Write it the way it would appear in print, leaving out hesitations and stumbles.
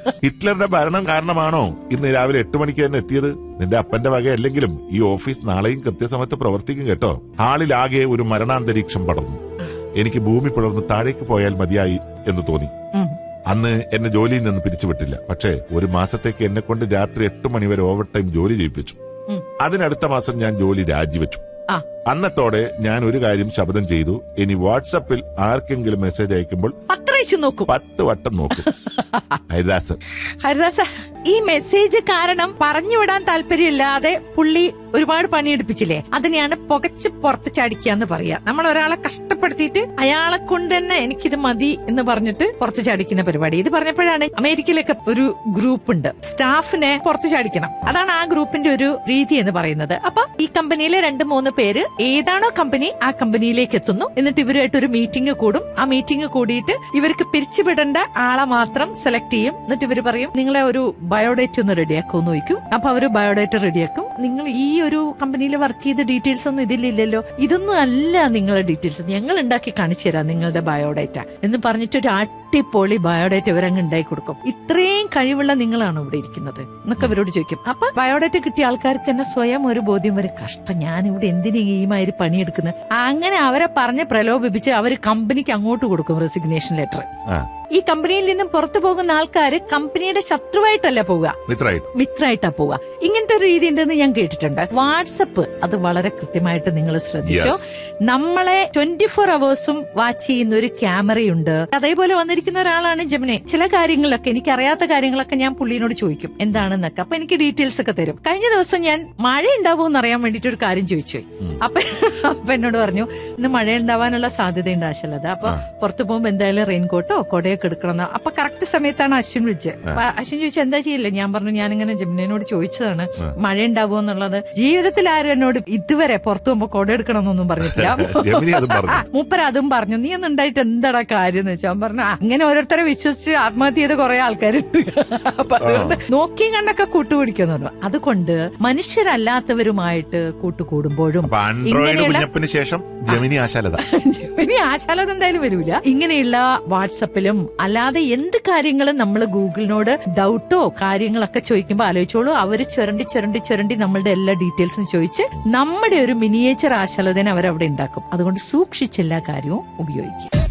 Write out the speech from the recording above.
ഹിറ്റ്ലറുടെ ഭരണം കാരണമാണോ ഇന്ന് രാവിലെ 8 മണിക്ക് തന്നെ എത്തിയത്? നിന്റെ അപ്പന്റെ വകയല്ലെങ്കിലും ഈ ഓഫീസ് നാളെയും കൃത്യസമയത്ത് പ്രവർത്തിക്കും കേട്ടോ. ഹാളിലാകെ ഒരു മരണാന്തരീക്ഷം പടർന്നു. എനിക്ക് ഭൂമി പിളർന്ന് താഴേക്ക് പോയാൽ മതിയായി എന്ന് തോന്നി. അന്ന് എന്നെ ജോലിയിൽ നിന്ന് പിരിച്ചുവിട്ടില്ല. പക്ഷേ 1 മാസത്തേക്ക് എന്നെ കൊണ്ട് രാത്രി 8 മണിവരെ ഓവർ ടൈം ജോലി ചെയ്യിപ്പിച്ചു. അതിനടുത്ത മാസം ഞാൻ ജോലി രാജിവെച്ചു. അന്നത്തോടെ ഞാൻ ഒരു കാര്യം ശബ്ദം ചെയ്തു, ഇനി വാട്സപ്പിൽ ആർക്കെങ്കിലും മെസ്സേജ് അയക്കുമ്പോൾ 10 വട്ടം നോക്കും. ഹരിദാസ, ഈ മെസ്സേജ് കാരണം പറഞ്ഞുവിടാൻ താല്പര്യമില്ലാതെ പുള്ളി ഒരുപാട് പണിയെടുപ്പിച്ചില്ലേ, അതിനെയാണ് പുകച്ച് പുറത്ത് ചാടിക്കാന്ന് പറയാ. നമ്മൾ ഒരാളെ കഷ്ടപ്പെടുത്തിയിട്ട് അയാളെ കൊണ്ട് തന്നെ എനിക്കിത് മതി എന്ന് പറഞ്ഞിട്ട് പുറത്ത് ചാടിക്കുന്ന പരിപാടി. ഇത് പറഞ്ഞപ്പോഴാണ് അമേരിക്കയിലൊക്കെ ഒരു ഗ്രൂപ്പ് ഉണ്ട്, സ്റ്റാഫിനെ പുറത്ത് ചാടിക്കണം. അതാണ് ആ ഗ്രൂപ്പിന്റെ ഒരു രീതി എന്ന് പറയുന്നത്. അപ്പൊ ഈ കമ്പനിയിലെ 2-3 പേര് ഏതാണോ കമ്പനി ആ കമ്പനിയിലേക്ക് എത്തുന്നു. എന്നിട്ട് ഇവരുമായിട്ട് ഒരു മീറ്റിംഗ് കൂടും. ആ മീറ്റിംഗ് കൂടിയിട്ട് ഇവർക്ക് പിരിച്ചുവിടേണ്ട ആളെ മാത്രം സെലക്ട് ചെയ്യും. എന്നിട്ട് ഇവർ പറയും, നിങ്ങളെ ഒരു ബയോഡേറ്റ് ഒന്ന് റെഡിയാക്കുമെന്ന് ചോദിക്കും. അപ്പൊ അവര് ബയോഡേറ്റ് റെഡിയാക്കും. നിങ്ങൾ ഈ ഒരു കമ്പനിയിൽ വർക്ക് ചെയ്ത ഡീറ്റെയിൽസ് ഒന്നും ഇതിലില്ലല്ലോ, ഇതൊന്നും അല്ല നിങ്ങളുടെ ഡീറ്റെയിൽസ്, ഞങ്ങൾ ഉണ്ടാക്കി കാണിച്ചു തരാം നിങ്ങളുടെ ബയോഡേറ്റ എന്ന് പറഞ്ഞിട്ട് ഒരു അടിപൊളി ബയോഡേറ്റ ഇവരങ്ങ് ഉണ്ടാക്കി കൊടുക്കും. ഇത്രയും കഴിവുള്ള നിങ്ങളാണ് ഇവിടെ ഇരിക്കുന്നത് എന്നൊക്കെ അവരോട് ചോദിക്കും. അപ്പൊ ബയോഡേറ്റ കിട്ടിയ ആൾക്കാർക്ക് തന്നെ സ്വയം ഒരു ബോധ്യം വരും, കഷ്ടം ഞാൻ ഇവിടെ എന്തിനു ഈ മാതിരി പണിയെടുക്കുന്നത്. അങ്ങനെ അവരെ പറഞ്ഞ് പ്രലോഭിപ്പിച്ച് അവര് കമ്പനിക്ക് അങ്ങോട്ട് കൊടുക്കും റെസിഗ്നേഷൻ ലെറ്റർ. ഈ കമ്പനിയിൽ നിന്നും പുറത്തു പോകുന്ന ആൾക്കാര് കമ്പനിയുടെ ശത്രുവായിട്ടല്ല പോവുക, മിത്രമായിട്ടാ പോവുക. ഇങ്ങനത്തെ ഒരു രീതി ഉണ്ടെന്ന് ഞാൻ കേട്ടിട്ടുണ്ട്. വാട്സപ്പ് അത് വളരെ കൃത്യമായിട്ട് നിങ്ങൾ ശ്രദ്ധിച്ചോ. നമ്മളെ 24 അവേഴ്സും വാച്ച് ചെയ്യുന്ന ഒരു ക്യാമറയുണ്ട്. അതേപോലെ വന്നിരിക്കുന്ന ഒരാളാണ് ജെമിനി. ചില കാര്യങ്ങളിലൊക്കെ എനിക്കറിയാത്ത കാര്യങ്ങളൊക്കെ ഞാൻ പുള്ളിനോട് ചോദിക്കും എന്താണെന്നൊക്കെ. അപ്പൊ എനിക്ക് ഡീറ്റെയിൽസ് ഒക്കെ തരും. കഴിഞ്ഞ ദിവസം ഞാൻ മഴ ഉണ്ടാവുമെന്ന് അറിയാൻ വേണ്ടിട്ട് ഒരു കാര്യം ചോദിച്ചു. അപ്പൊ എന്നോട് പറഞ്ഞു, ഇന്ന് മഴ ഉണ്ടാവാനുള്ള സാധ്യതയുണ്ട് ആശലത. അപ്പൊ പുറത്തു പോകുമ്പോ എന്തായാലും റെയിൻകോട്ടോ കൊടയൊക്കെ എടുക്കണം. അപ്പൊ കറക്റ്റ് സമയത്താണ് അശ്വിൻ വിളിച്ചത്. അശ്വിൻ ചോദിച്ചു എന്താ ചെയ്യില്ല. ഞാൻ പറഞ്ഞു, ഞാനിങ്ങനെ ജെമിനിനോട് ചോദിച്ചതാണ് മഴ ഉണ്ടാവുമോ എന്നുള്ളത്. ജീവിതത്തിൽ ആരും എന്നോട് ഇതുവരെ പുറത്തു പോകുമ്പോ കൊട എടുക്കണം എന്നൊന്നും പറഞ്ഞിട്ടില്ല. മൂപ്പര് അതും പറഞ്ഞു. നീ ഒന്നും ഉണ്ടായിട്ട് എന്താടാ കാര്യം എന്ന് വെച്ചാൽ പറഞ്ഞു, അങ്ങനെ ഓരോരുത്തരെ വിശ്വസിച്ച് ആത്മഹത്യ ചെയ്ത കുറെ ആൾക്കാരുണ്ട്. അപ്പൊ അതുകൊണ്ട് നോക്കിയും കണ്ടൊക്കെ കൂട്ടുപിടിക്കുന്നു പറഞ്ഞു. അതുകൊണ്ട് മനുഷ്യരല്ലാത്തവരുമായിട്ട് കൂട്ടുകൂടുമ്പോഴും ജെമിനി ആശാലത എന്തായാലും വരൂല. ഇങ്ങനെയുള്ള വാട്സപ്പിലും അല്ലാതെ എന്ത് കാര്യങ്ങളും നമ്മൾ ഗൂഗിളിനോട് ഡൗട്ടോ കാര്യങ്ങളൊക്കെ ചോദിക്കുമ്പോൾ ആലോചിച്ചോളൂ, അവര് ചുരണ്ടി നമ്മളുടെ എല്ലാ ഡീറ്റെയിൽസും ചോദിച്ച് നമ്മുടെ ഒരു മിനിയേച്ചർ ആശാലതനെ അവരവിടെ ഉണ്ടാക്കും. അതുകൊണ്ട് സൂക്ഷിച്ചെല്ലാ കാര്യവും ഉപയോഗിക്കും.